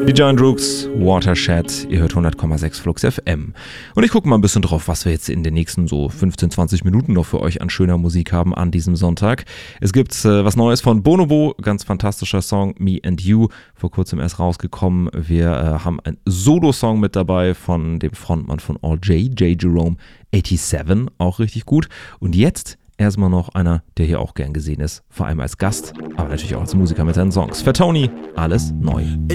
Die Giant Rooks, Watershed, ihr hört 100,6 Flux FM. Und ich gucke mal ein bisschen drauf, was wir jetzt in den nächsten so 15, 20 Minuten noch für euch an schöner Musik haben an diesem Sonntag. Es gibt was Neues von Bonobo, ganz fantastischer Song, Me and You, vor kurzem erst rausgekommen. Wir haben einen Solo-Song mit dabei von dem Frontmann von All J Jerome 87, auch richtig gut. Und jetzt erstmal noch einer, der hier auch gern gesehen ist, vor allem als Gast, aber natürlich auch als Musiker mit seinen Songs. Für Tony, alles neu.